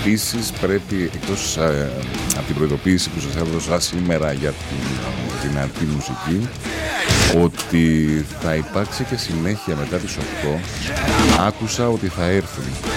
Επίσης πρέπει, εκτός από την προειδοποίηση που σας έδωσα σήμερα για την αρτή μουσική, ότι θα υπάρξει και συνέχεια μετά τις 8. Άκουσα ότι θα έρθουν